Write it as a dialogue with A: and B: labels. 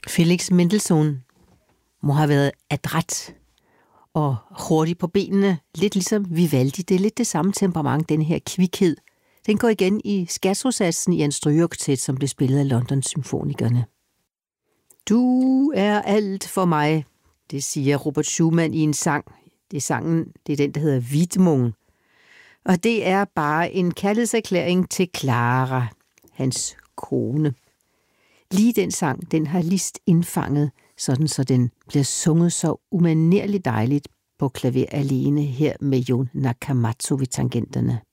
A: Felix Mendelssohn må have været adræt og hurtig på benene, lidt ligesom Vivaldi. Det er lidt det samme temperament, den her kvikhed. Den går igen i Scherzo-satsen i en strygeoktet, som blev spillet af London Symfonikerne. Du er alt for mig, det siger Robert Schumann i en sang. Det er den, der hedder Widmung. Og det er bare en kærlighedserklæring til Clara, hans kone. Lige den sang, den har Liszt indfanget, sådan så den bliver sunget så umanerligt dejligt på klaver alene her med Jon Nakamatsu ved tangenterne.